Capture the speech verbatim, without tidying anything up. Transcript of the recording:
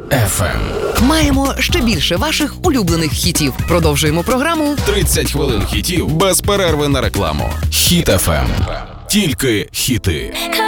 еф ем. Маємо ще більше ваших улюблених хітів. Продовжуємо програму тридцять хвилин хітів без перерви на рекламу. Хіт еф ем. Тільки хіти.